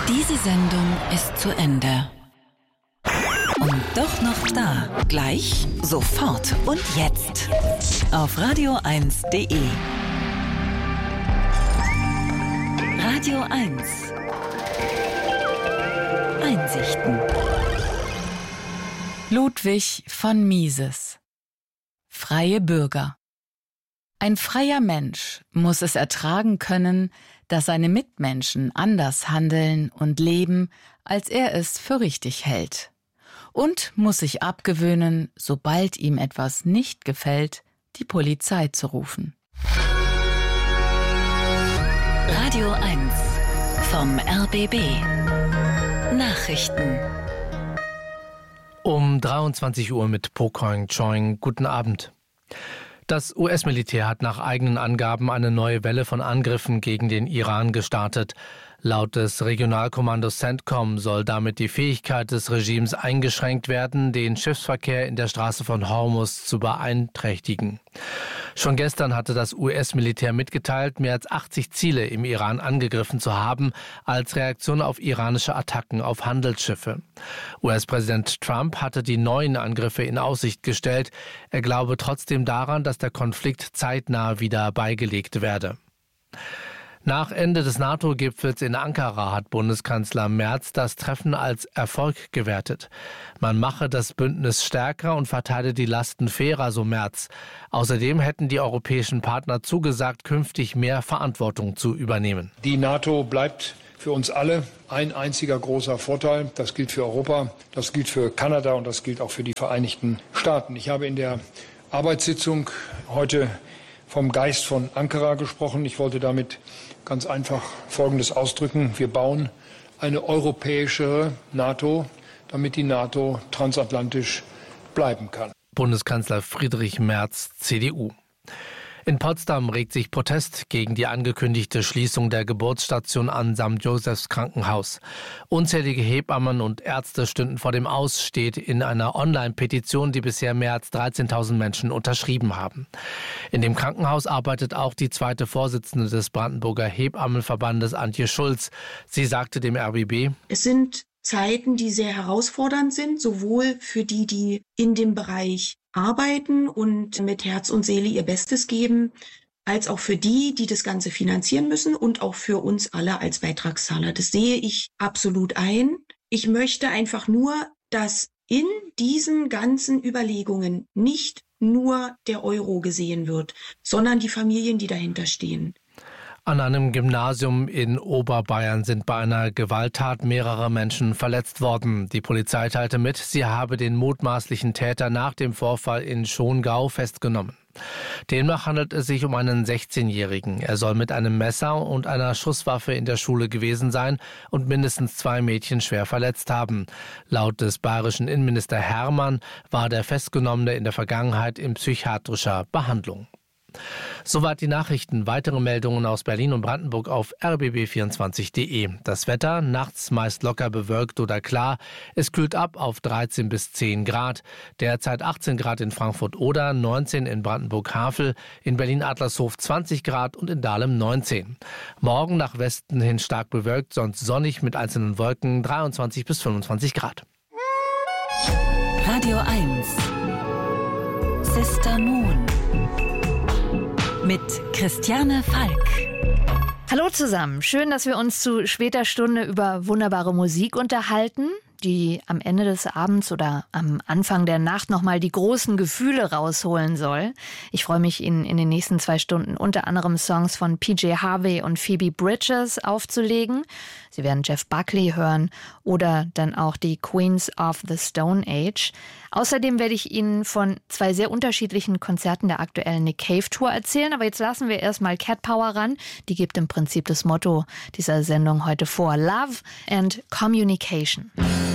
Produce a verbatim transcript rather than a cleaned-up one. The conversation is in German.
Diese Sendung ist zu Ende. Und doch noch da. Gleich, sofort und jetzt. Auf radio eins punkt de. Radio eins. Einsichten. Ludwig von Mises. Freie Bürger. Ein freier Mensch muss es ertragen können, dass seine Mitmenschen anders handeln und leben, als er es für richtig hält. Und muss sich abgewöhnen, sobald ihm etwas nicht gefällt, die Polizei zu rufen. Radio eins vom R B B. Nachrichten. Um dreiundzwanzig Uhr mit Pokoing Choing. Guten Abend. Das U S-Militär hat nach eigenen Angaben eine neue Welle von Angriffen gegen den Iran gestartet. Laut des Regionalkommandos CENTCOM soll damit die Fähigkeit des Regimes eingeschränkt werden, den Schiffsverkehr in der Straße von Hormuz zu beeinträchtigen. Schon gestern hatte das U S-Militär mitgeteilt, mehr als achtzig Ziele im Iran angegriffen zu haben, als Reaktion auf iranische Attacken auf Handelsschiffe. U S-Präsident Trump hatte die neuen Angriffe in Aussicht gestellt. Er glaube trotzdem daran, dass der Konflikt zeitnah wieder beigelegt werde. Nach Ende des NATO-Gipfels in Ankara hat Bundeskanzler Merz das Treffen als Erfolg gewertet. Man mache das Bündnis stärker und verteile die Lasten fairer, so Merz. Außerdem hätten die europäischen Partner zugesagt, künftig mehr Verantwortung zu übernehmen. Die NATO bleibt für uns alle ein einziger großer Vorteil. Das gilt für Europa, das gilt für Kanada und das gilt auch für die Vereinigten Staaten. Ich habe in der Arbeitssitzung heute vom Geist von Ankara gesprochen. Ich wollte damit ganz einfach Folgendes ausdrücken. Wir bauen eine europäischere NATO, damit die NATO transatlantisch bleiben kann. Bundeskanzler Friedrich Merz, C D U. In Potsdam regt sich Protest gegen die angekündigte Schließung der Geburtsstation an Sankt Josephs Krankenhaus. Unzählige Hebammen und Ärzte stünden vor dem Aus, steht in einer Online-Petition, die bisher mehr als dreizehntausend Menschen unterschrieben haben. In dem Krankenhaus arbeitet auch die zweite Vorsitzende des Brandenburger Hebammenverbandes, Antje Schulz. Sie sagte dem R B B: Es sind Zeiten, die sehr herausfordernd sind, sowohl für die, die in dem Bereich arbeiten und mit Herz und Seele ihr Bestes geben, als auch für die, die das Ganze finanzieren müssen und auch für uns alle als Beitragszahler. Das sehe ich absolut ein. Ich möchte einfach nur, dass in diesen ganzen Überlegungen nicht nur der Euro gesehen wird, sondern die Familien, die dahinter stehen. An einem Gymnasium in Oberbayern sind bei einer Gewalttat mehrere Menschen verletzt worden. Die Polizei teilte mit, sie habe den mutmaßlichen Täter nach dem Vorfall in Schongau festgenommen. Demnach handelt es sich um einen sechzehnjährigen. Er soll mit einem Messer und einer Schusswaffe in der Schule gewesen sein und mindestens zwei Mädchen schwer verletzt haben. Laut des bayerischen Innenminister Hermann war der Festgenommene in der Vergangenheit in psychiatrischer Behandlung. Soweit die Nachrichten. Weitere Meldungen aus Berlin und Brandenburg auf r b b vierundzwanzig punkt de. Das Wetter, nachts meist locker bewölkt oder klar. Es kühlt ab auf dreizehn bis zehn Grad. Derzeit achtzehn Grad in Frankfurt-Oder, neunzehn in Brandenburg-Havel, in Berlin-Adlershof zwanzig Grad und in Dahlem neunzehn. Morgen nach Westen hin stark bewölkt, sonst sonnig mit einzelnen Wolken, dreiundzwanzig bis fünfundzwanzig Grad. Radio eins. Sister Moon. Mit Christiane Falk. Hallo zusammen, schön, dass wir uns zu später Stunde über wunderbare Musik unterhalten, die am Ende des Abends oder am Anfang der Nacht nochmal die großen Gefühle rausholen soll. Ich freue mich, Ihnen in den nächsten zwei Stunden unter anderem Songs von P J Harvey und Phoebe Bridgers aufzulegen. Sie werden Jeff Buckley hören oder dann auch die Queens of the Stone Age. Außerdem werde ich Ihnen von zwei sehr unterschiedlichen Konzerten der aktuellen Nick Cave Tour erzählen. Aber jetzt lassen wir erstmal Cat Power ran. Die gibt im Prinzip das Motto dieser Sendung heute vor. Love and Communication.